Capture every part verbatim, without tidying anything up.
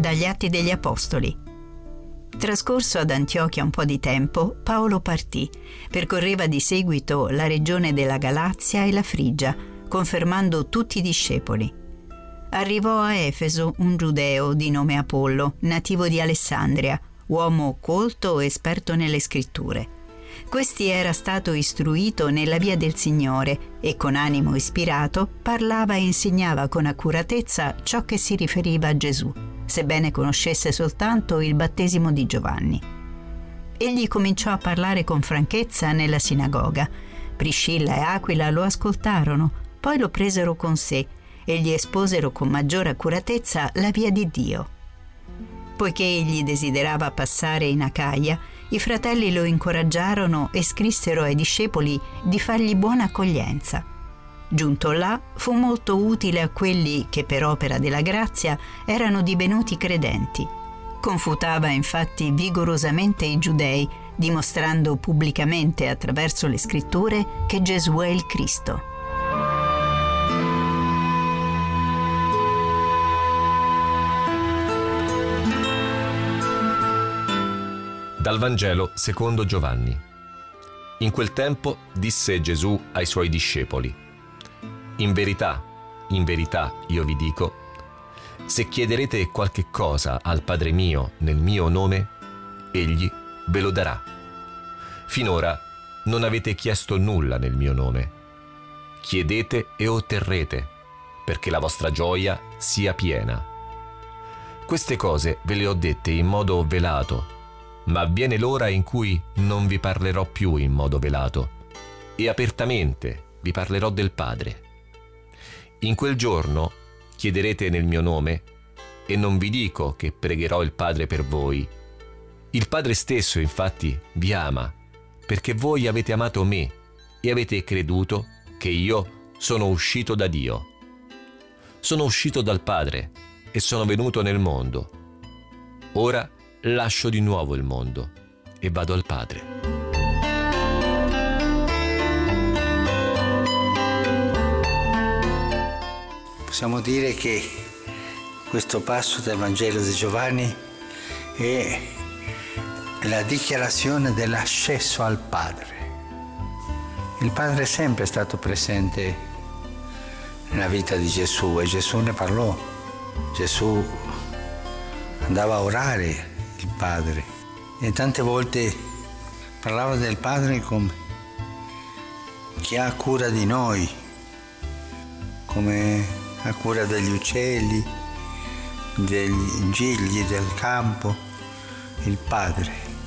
dagli Atti degli Apostoli. Trascorso ad Antiochia un po' di tempo, Paolo partì, percorreva di seguito la regione della Galazia e la Frigia, confermando tutti i discepoli. Arrivò a Efeso un giudeo di nome Apollo, nativo di Alessandria, uomo colto e esperto nelle scritture. Questi era stato istruito nella via del Signore e con animo ispirato parlava e insegnava con accuratezza ciò che si riferiva a Gesù, sebbene conoscesse soltanto il battesimo di Giovanni. Egli cominciò a parlare con franchezza nella sinagoga. Priscilla e Aquila lo ascoltarono, poi lo presero con sé e gli esposero con maggiore accuratezza la via di Dio. Poiché egli desiderava passare in Acaia, i fratelli lo incoraggiarono e scrissero ai discepoli di fargli buona accoglienza. Giunto là, fu molto utile a quelli che per opera della grazia erano divenuti credenti. Confutava infatti vigorosamente i giudei, dimostrando pubblicamente attraverso le scritture che Gesù è il Cristo. Dal Vangelo secondo Giovanni. In quel tempo disse Gesù ai suoi discepoli: In verità, in verità io vi dico, se chiederete qualche cosa al Padre mio nel mio nome, egli ve lo darà. Finora non avete chiesto nulla nel mio nome. Chiedete e otterrete, perché la vostra gioia sia piena. Queste cose ve le ho dette in modo velato, ma viene l'ora in cui non vi parlerò più in modo velato, e apertamente vi parlerò del Padre. In quel giorno chiederete nel mio nome, e non vi dico che pregherò il Padre per voi. Il Padre stesso, infatti, vi ama, perché voi avete amato me e avete creduto che io sono uscito da Dio. Sono uscito dal Padre e sono venuto nel mondo. Ora lascio di nuovo il mondo e vado al Padre. Possiamo dire che questo passo del Vangelo di Giovanni è la dichiarazione dell'accesso al Padre. Il Padre è sempre stato presente nella vita di Gesù e Gesù ne parlò. Gesù andava a orare il Padre e tante volte parlava del Padre come chi ha cura di noi, come ha cura degli uccelli, degli gigli del campo, il Padre.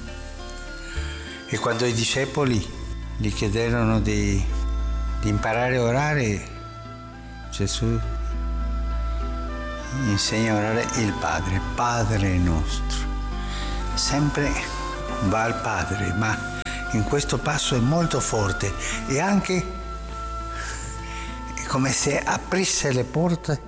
E quando i discepoli gli chiedevano di, di imparare a orare, Gesù insegna a orare il Padre, Padre nostro. Sempre va al Padre, ma in questo passo è molto forte e anche è come se aprisse le porte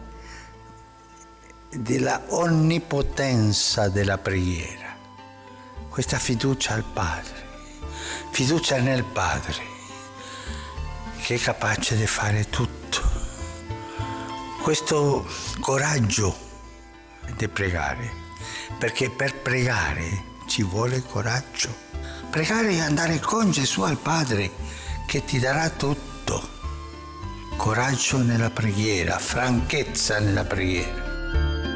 della onnipotenza della preghiera. Questa fiducia al Padre, fiducia nel Padre, che è capace di fare tutto. Questo coraggio di pregare, perché per pregare ci vuole coraggio. Pregare è andare con Gesù al Padre che ti darà tutto. Coraggio nella preghiera, franchezza nella preghiera.